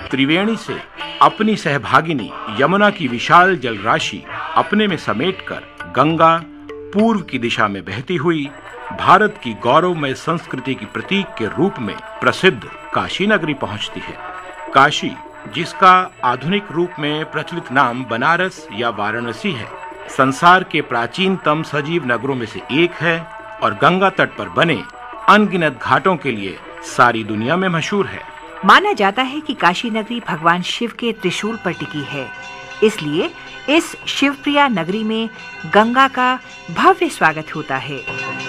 त्रिवेणी से अपनी सहभागिनी यमुना की विशाल जलराशि अपने में समेटकर गंगा पूर्व की दिशा में बहती हुई भारत की गौरवमय संस्कृति की प्रतीक के रूप में प्रसिद्ध काशी नगरी पहुंचती है। काशी, जिसका आधुनिक रूप में प्रचलित नाम बनारस या वाराणसी है, संसार के प्राचीनतम सजीव नगरों में से एक है और गंगा तट पर बने अनगिनत घाटों के लिए सारी दुनिया में मशहूर है। माना जाता है कि काशी नगरी भगवान शिव के त्रिशूल पर टिकी है, इसलिए इस शिवप्रिया नगरी में गंगा का भव्य स्वागत होता है।